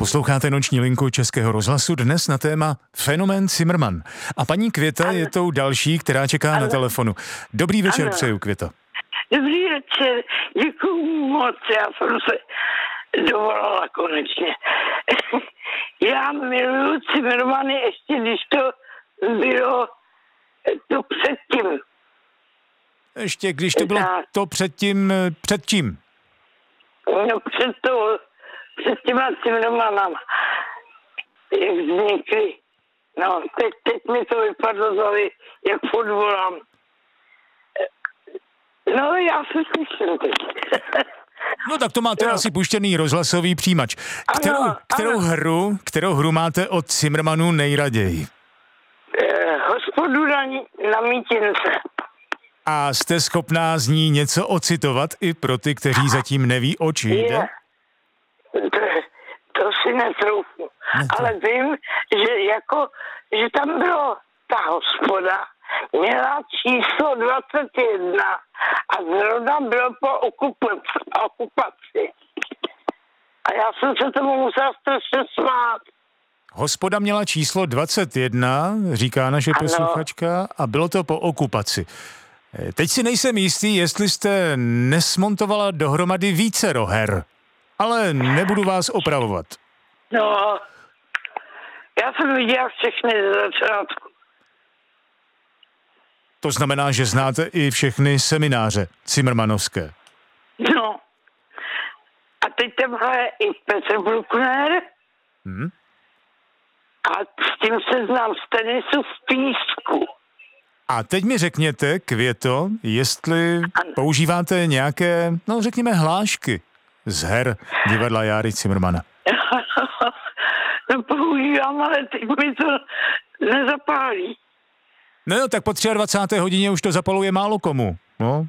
Posloucháte noční linku Českého rozhlasu, dnes na téma fenomén Cimrman. A paní Květa je tou další, která čeká na telefonu. Dobrý večer, přeju, Květo. Dobrý večer, děkuju moc, já jsem se dovolala konečně. Já miluju Cimrmany ještě, když to bylo to předtím. Ještě když to bylo to předtím, před čím? No před těma Cimrmanama, jak vznikly. No, teď mi to vypadlo zali, jak fotbolám. No, já se slyším teď. No tak to máte asi puštěný rozhlasový přijímač. Kterou hru máte od Cimrmanů nejraději? Hospodu na mítince. A jste schopná z ní něco ocitovat i pro ty, kteří zatím neví, o čí jde? To si netroufnu. Ale vím, že tam bylo ta hospoda, měla číslo 21 a zrovna bylo po okupaci. A já jsem se tomu musela strašně smát. Hospoda měla číslo 21, říká naše posluchačka, a bylo to po okupaci. Teď si nejsem jistý, jestli jste nesmontovala dohromady vícero her, ale nebudu vás opravovat. No, já jsem viděla všechny ze začátku. To znamená, že znáte i všechny semináře cimrmanovské. No. A teď tam hraje i Petr Bruckner. A s tím se znám z tenisu v Písku. A teď mi řekněte, Květo, jestli používáte nějaké, no řekněme, hlášky z her divadla Járy Cimrmana. No používám, ale teď mi to nezapálí. No jo, tak po 23. hodině už to zapaluje málo komu. No,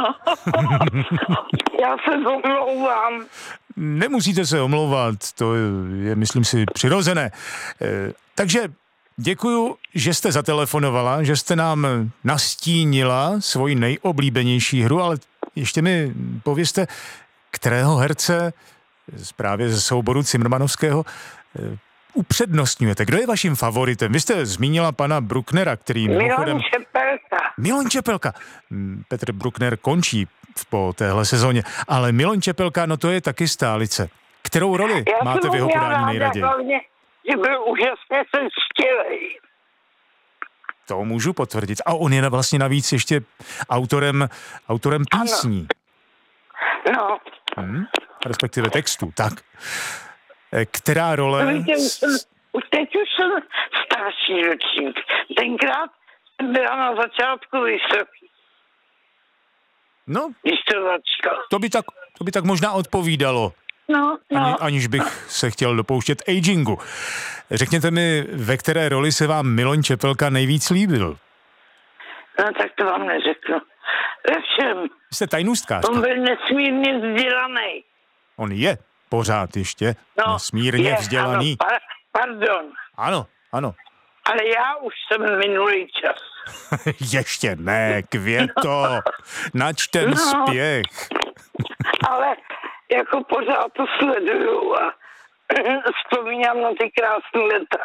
já se omlouvám. Nemusíte se omlouvat, to je, myslím si, přirozené. Takže děkuju, že jste zatelefonovala, že jste nám nastínila svoji nejoblíbenější hru, ale ještě mi povězte, kterého herce právě ze souboru cimrmanovského upřednostňujete. Kdo je vaším favoritem? Vy jste zmínila pana Brucknera, který mimochodem... Milan Čepelka. Petr Bruckner končí po téhle sezóně, ale Milan Čepelka, no to je taky stálice. Kterou roli máte v jeho podání nejraději? Hlavně, že byl úžasně stilej. To můžu potvrdit. A on je vlastně navíc ještě autorem písní. No. Respektive textu, tak. Která role... Teď už jsem starší ročník. Tenkrát jsem byla na začátku vysoký. No, to by tak možná odpovídalo. No. Aniž bych se chtěl dopouštět agingu. Řekněte mi, ve které roli se vám Milan Čepelka nejvíc líbil? No tak to vám neřeknu. Ve všem. Jste tajnůstkářka. On byl nesmírně vzdělaný. On je pořád ještě nesmírně vzdělaný. Ano, pardon. Ano. Ale já už jsem minulý čas. Ještě ne, Květo. Nač ten spěch. Ale jako pořád to sleduju a vzpomínám na ty krásné léta.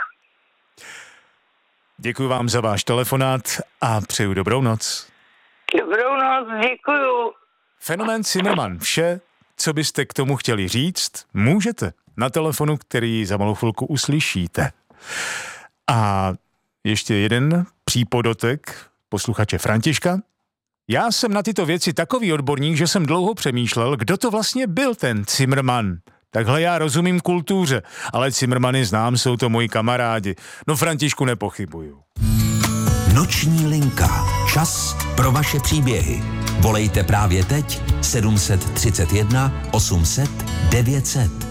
Děkuji vám za váš telefonát a přeju dobrou noc. Dobrou noc, děkuju. Fenomén Cimrman. Vše, co byste k tomu chtěli říct, můžete na telefonu, který za malou chvilku uslyšíte. A ještě jeden přípodotek posluchače Františka. Já jsem na tyto věci takový odborník, že jsem dlouho přemýšlel, kdo to vlastně byl ten Cimrman. Takhle já rozumím kultuře, ale Cimrmany znám, jsou to moji kamarádi. No Františku, nepochybuju. Noční linka. Čas pro vaše příběhy. Volejte právě teď 731 800 900.